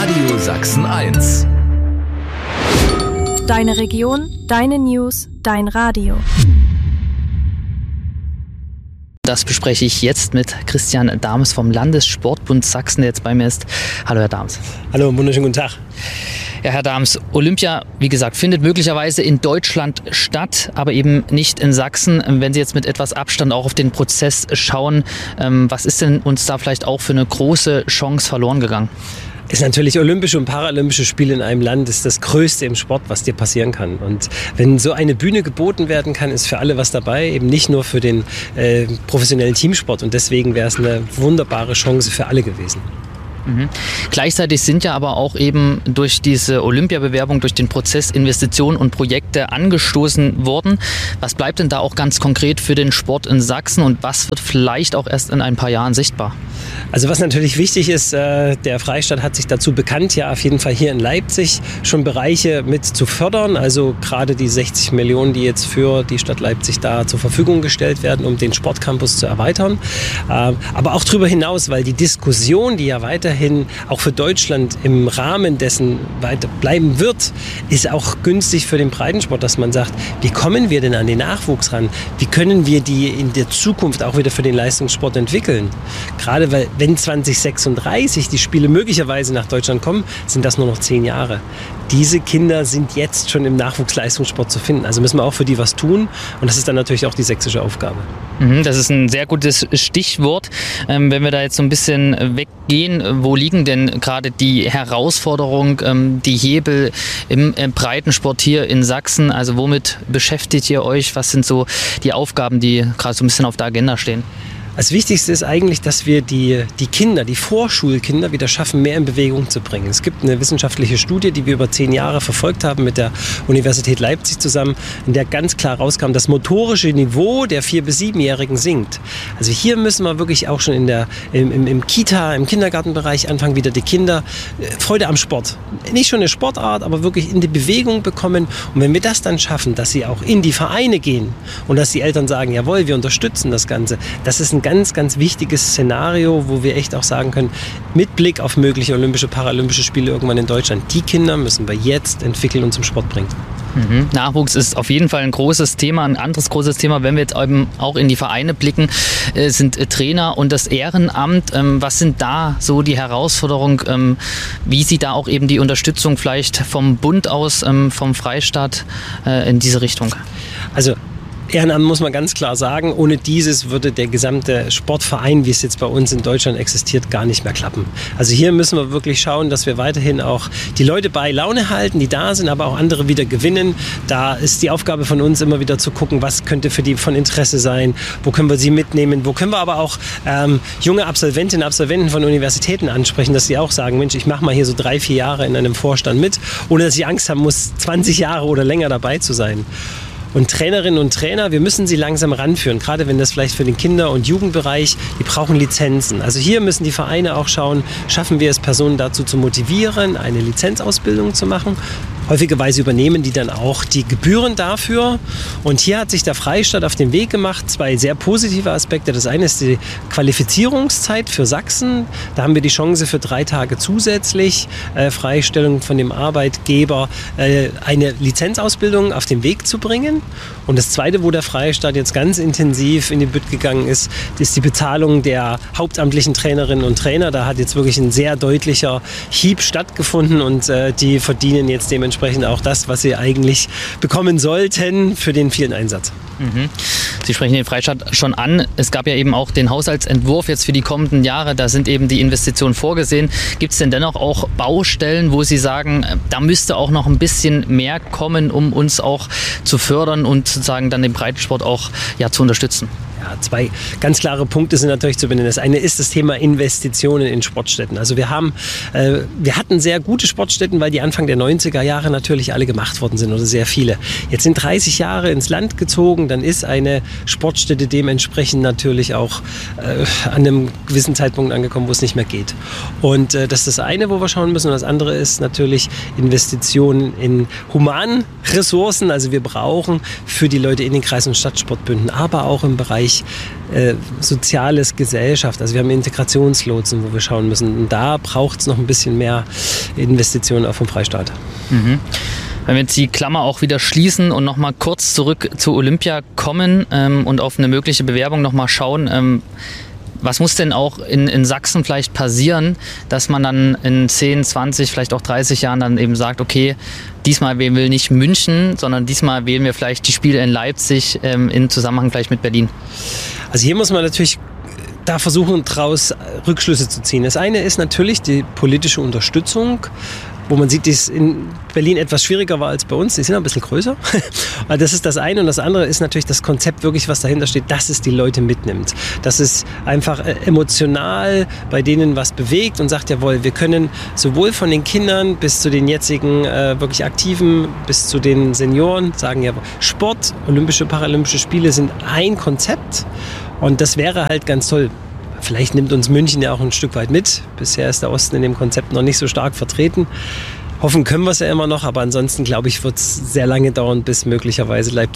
Radio Sachsen 1. Deine Region, deine News, dein Radio. Das bespreche ich jetzt mit Christian Dahms vom Landessportbund Sachsen, der jetzt bei mir ist. Hallo Herr Dahms. Hallo, wunderschönen guten Tag. Ja, Herr Dahms, Olympia, wie gesagt, findet möglicherweise in Deutschland statt, aber eben nicht in Sachsen. Wenn Sie jetzt mit etwas Abstand auch auf den Prozess schauen, was ist denn uns da vielleicht auch für eine große Chance verloren gegangen? Ist natürlich Olympische und Paralympische Spiele in einem Land ist das Größte im Sport, was dir passieren kann. Und wenn so eine Bühne geboten werden kann, ist für alle was dabei, eben nicht nur für den professionellen Teamsport. Und deswegen wäre es eine wunderbare Chance für alle gewesen. Mhm. Gleichzeitig sind ja aber auch eben durch diese Olympiabewerbung, durch den Prozess Investitionen und Projekte angestoßen worden. Was bleibt denn da auch ganz konkret für den Sport in Sachsen und was wird vielleicht auch erst in ein paar Jahren sichtbar? Also was natürlich wichtig ist, der Freistaat hat sich dazu bekannt, ja auf jeden Fall hier in Leipzig schon Bereiche mit zu fördern. Also gerade die 60 Millionen, die jetzt für die Stadt Leipzig da zur Verfügung gestellt werden, um den Sportcampus zu erweitern. Aber auch darüber hinaus, weil die Diskussion, die ja weiterhin auch für Deutschland im Rahmen dessen weiter bleiben wird, ist auch günstig für den Breitensport, dass man sagt, wie kommen wir denn an den Nachwuchs ran? Wie können wir die in der Zukunft auch wieder für den Leistungssport entwickeln? Gerade weil, wenn 2036 die Spiele möglicherweise nach Deutschland kommen, sind das nur noch 10 Jahre. Diese Kinder sind jetzt schon im Nachwuchsleistungssport zu finden. Also müssen wir auch für die was tun. Und das ist dann natürlich auch die sächsische Aufgabe. Das ist ein sehr gutes Stichwort. Wenn wir da jetzt so ein bisschen weggehen, wo liegen denn gerade die Herausforderungen, die Hebel im Breitensport hier in Sachsen? Also womit beschäftigt ihr euch? Was sind so die Aufgaben, die gerade so ein bisschen auf der Agenda stehen? Das Wichtigste ist eigentlich, dass wir die Kinder, die Vorschulkinder wieder schaffen, mehr in Bewegung zu bringen. Es gibt eine wissenschaftliche Studie, die wir über 10 Jahre verfolgt haben mit der Universität Leipzig zusammen, in der ganz klar rauskam, das motorische Niveau der 4- bis 7-Jährigen sinkt. Also hier müssen wir wirklich auch schon im Kindergartenbereich anfangen, wieder die Kinder Freude am Sport. Nicht schon eine Sportart, aber wirklich in die Bewegung bekommen. Und wenn wir das dann schaffen, dass sie auch in die Vereine gehen und dass die Eltern sagen, jawohl, wir unterstützen das Ganze, das ist ein ganz, ganz wichtiges Szenario, wo wir echt auch sagen können, mit Blick auf mögliche Olympische, Paralympische Spiele irgendwann in Deutschland, die Kinder müssen wir jetzt entwickeln und zum Sport bringen. Nachwuchs ist auf jeden Fall ein großes Thema. Ein anderes großes Thema, wenn wir jetzt eben auch in die Vereine blicken, sind Trainer und das Ehrenamt. Was sind da so die Herausforderungen? Wie sieht da auch eben die Unterstützung vielleicht vom Bund aus, vom Freistaat in diese Richtung? Also Ehrenamt muss man ganz klar sagen, ohne dieses würde der gesamte Sportverein, wie es jetzt bei uns in Deutschland existiert, gar nicht mehr klappen. Also hier müssen wir wirklich schauen, dass wir weiterhin auch die Leute bei Laune halten, die da sind, aber auch andere wieder gewinnen. Da ist die Aufgabe von uns immer wieder zu gucken, was könnte für die von Interesse sein, wo können wir sie mitnehmen, wo können wir aber auch junge Absolventinnen und Absolventen von Universitäten ansprechen, dass sie auch sagen, Mensch, ich mache mal hier so 3-4 Jahre in einem Vorstand mit, ohne dass ich Angst haben muss, 20 Jahre oder länger dabei zu sein. Und Trainerinnen und Trainer, wir müssen sie langsam ranführen, gerade wenn das vielleicht für den Kinder- und Jugendbereich, die brauchen Lizenzen. Also hier müssen die Vereine auch schauen, schaffen wir es, Personen dazu zu motivieren, eine Lizenzausbildung zu machen. Häufigerweise übernehmen die dann auch die Gebühren dafür. Und hier hat sich der Freistaat auf den Weg gemacht, 2 sehr positive Aspekte. Das eine ist die Qualifizierungszeit für Sachsen. Da haben wir die Chance für 3 Tage zusätzlich Freistellung von dem Arbeitgeber, eine Lizenzausbildung auf den Weg zu bringen. Und das Zweite, wo der Freistaat jetzt ganz intensiv in die Bütt gegangen ist die Bezahlung der hauptamtlichen Trainerinnen und Trainer. Da hat jetzt wirklich ein sehr deutlicher Hieb stattgefunden und die verdienen jetzt dementsprechend auch das, was sie eigentlich bekommen sollten für den vielen Einsatz. Sie sprechen den Freistaat schon an. Es gab ja eben auch den Haushaltsentwurf jetzt für die kommenden Jahre. Da sind eben die Investitionen vorgesehen. Gibt es denn dennoch auch Baustellen, wo Sie sagen, da müsste auch noch ein bisschen mehr kommen, um uns auch zu fördern und sozusagen dann den Breitensport auch zu unterstützen? Ja, 2 ganz klare Punkte sind natürlich zu benennen. Das eine ist das Thema Investitionen in Sportstätten. Also wir hatten sehr gute Sportstätten, weil die Anfang der 90er Jahre natürlich alle gemacht worden sind oder sehr viele. Jetzt sind 30 Jahre ins Land gezogen, dann ist eine Sportstätte dementsprechend natürlich auch an einem gewissen Zeitpunkt angekommen, wo es nicht mehr geht. Und das ist das eine, wo wir schauen müssen. Und das andere ist natürlich Investitionen in Humanressourcen. Also wir brauchen für die Leute in den Kreis- und Stadtsportbünden, aber auch im Bereich Bereich Soziales, Gesellschaft. Also wir haben Integrationslotsen, wo wir schauen müssen. Und da braucht es noch ein bisschen mehr Investitionen auch vom Freistaat. Mhm. Wenn wir jetzt die Klammer auch wieder schließen und nochmal kurz zurück zu Olympia kommen und auf eine mögliche Bewerbung nochmal schauen, was muss denn auch in Sachsen vielleicht passieren, dass man dann in 10, 20, vielleicht auch 30 Jahren dann eben sagt, okay, diesmal wählen wir nicht München, sondern diesmal wählen wir vielleicht die Spiele in Leipzig in Zusammenhang vielleicht mit Berlin? Also hier muss man natürlich da versuchen, daraus Rückschlüsse zu ziehen. Das eine ist natürlich die politische Unterstützung, wo man sieht, die es in Berlin etwas schwieriger war als bei uns. Die sind ein bisschen größer. Das ist das eine. Und das andere ist natürlich das Konzept wirklich, was dahinter steht, dass es die Leute mitnimmt. Dass es einfach emotional bei denen was bewegt und sagt, jawohl, wir können sowohl von den Kindern bis zu den jetzigen wirklich Aktiven, bis zu den Senioren sagen, ja, Sport, Olympische, Paralympische Spiele sind ein Konzept. Und das wäre halt ganz toll. Vielleicht nimmt uns München ja auch ein Stück weit mit. Bisher ist der Osten in dem Konzept noch nicht so stark vertreten. Hoffen können wir es ja immer noch, aber ansonsten glaube ich, wird es sehr lange dauern, bis möglicherweise Leipzig